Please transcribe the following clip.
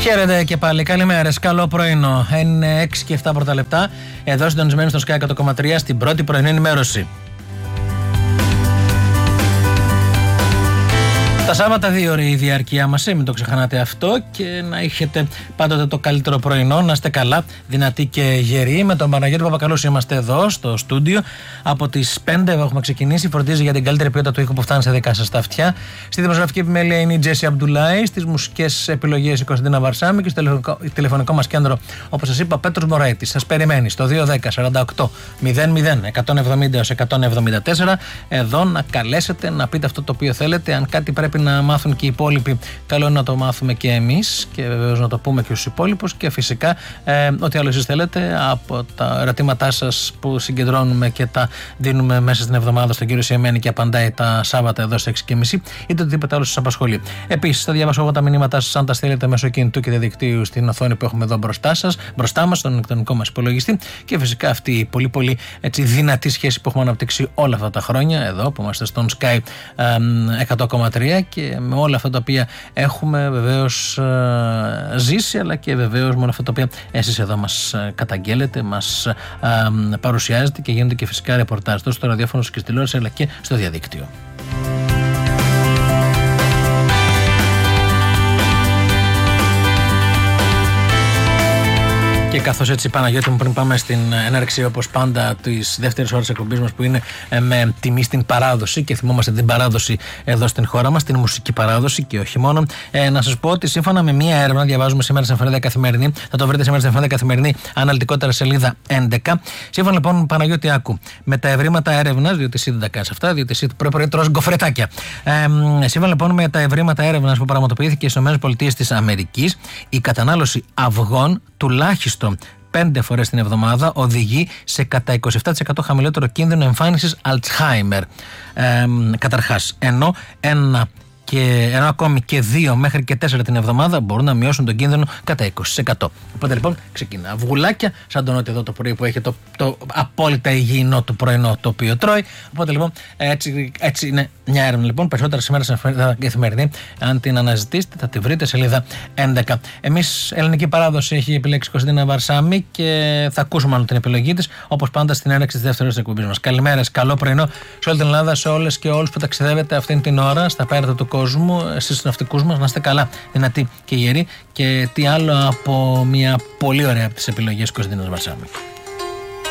Χαίρετε και πάλι, καλημέρες, καλό πρωινό. Είναι 6 και 7 πρώτα λεπτά. Εδώ συντονισμένοι στο Sky 100,3 στην πρώτη πρωινή ενημέρωση. Τα Σάββατα 2 ώρες η διάρκεια μας, μην το ξεχνάτε αυτό, και να έχετε πάντοτε το καλύτερο πρωινό, να είστε καλά, δυνατοί και γεροί. Με τον Παναγιώτη Παπακαλούση είμαστε εδώ στο στούντιο. Από τις 5 έχουμε ξεκινήσει. Φροντίζει για την καλύτερη ποιότητα του ήχου που φτάνει σε δικά σας τα αυτιά. Στη δημοσιογραφική επιμέλεια είναι η Τζέσι Αμπτουλάη. Στις μουσικές επιλογές η Κωνσταντίνα Βαρσάμη. Και στο τηλεφωνικό μας κέντρο, όπως σας είπα, Πέτρος Μωραήτης. Σας περιμένει στο 210 48 00 170 έως 174. Εδώ να καλέσετε, να πείτε αυτό το οποίο θέλετε. Αν κάτι πρέπει να μάθουν και οι υπόλοιποι, καλό είναι να το μάθουμε και εμείς, και βεβαίως να το πούμε και στους υπόλοιπους, και φυσικά ό,τι άλλο εσείς θέλετε από τα ερωτήματά σας που συγκεντρώνουμε και τα δίνουμε μέσα στην εβδομάδα στον κύριο Σιεμένη και απαντάει τα Σάββατα εδώ στις 6.30, είτε οτιδήποτε άλλο σας απασχολεί. Επίσης, θα διαβάσω εγώ τα μηνύματά σας, αν τα στείλετε μέσω κινητού και διαδικτύου στην οθόνη που έχουμε εδώ μπροστά μας, στον ηλεκτρονικό μας υπολογιστή, και φυσικά αυτή η πολύ έτσι δυνατή σχέση που έχουμε αναπτύξει όλα αυτά τα χρόνια εδώ που είμαστε στον Sky 100,3, και με όλα αυτά τα οποία έχουμε βεβαίως ζήσει, αλλά και βεβαίως με όλα αυτά τα οποία εσείς εδώ μας καταγγέλλετε, μας παρουσιάζετε, και γίνονται και φυσικά ρεπορτάζ τόσο στο ραδιόφωνο και στη τηλεόραση, αλλά και στο διαδίκτυο. Και καθώς έτσι, Παναγιώτη μου, πριν πάμε στην έναρξη όπως πάντα της δεύτερης ώρας εκπομπής μας, που είναι με τιμή στην παράδοση, και θυμόμαστε την παράδοση εδώ στην χώρα μας, την μουσική παράδοση και όχι μόνο, να σας πω ότι σύμφωνα με μία έρευνα, διαβάζουμε σήμερα στην Εφημερίδα Καθημερινή, θα το βρείτε σήμερα στην Εφημερίδα Καθημερινή, αναλυτικότερα σελίδα 11. Σύμφωνα λοιπόν, Παναγιώτη, άκου, με τα ευρήματα έρευνας, διότι εσύ δεν τα κάνεις αυτά, διότι εσύ πρωί τρως γκοφρετάκια. Σύμφωνα λοιπόν με τα ευρήματα έρευνας που πραγματοποιήθηκε στις ΗΠΑ, η κατανάλωση αυγών τουλάχιστον 5 φορές την εβδομάδα οδηγεί σε κατά 27% χαμηλότερο κίνδυνο εμφάνισης Alzheimer. Καταρχάς, ενώ ακόμη και 2 μέχρι και 4 την εβδομάδα μπορούν να μειώσουν τον κίνδυνο κατά 20%. Οπότε λοιπόν ξεκινά αυγουλάκια, σαν τον Νότι εδώ το πρωί που έχει το απόλυτα υγιεινό του πρωινό το οποίο τρώει. Οπότε λοιπόν έτσι είναι μια έρευνα. Λοιπόν, περισσότερα σήμερα στην Καθημερινή. Αν την αναζητήσετε, θα τη βρείτε σελίδα 11. Εμείς, ελληνική παράδοση έχει επιλέξει η Κωνσταντίνα Βαρσάμη, και θα ακούσουμε άλλο την επιλογή της, όπως πάντα στην έναρξη της δεύτερης εκπομπής μας. Καλημέρες, καλό πρωινό σε όλη την Ελλάδα, σε όλες και όλους που ταξιδεύετε αυτήν την ώρα στα πέρατα του κόσμου, εσείς τους ναυτικούς μας, να είστε καλά, δυνατοί και γεροί, και τι άλλο από μια πολύ ωραία από τις επιλογές Κωνσταντίνας Βαρσάμη.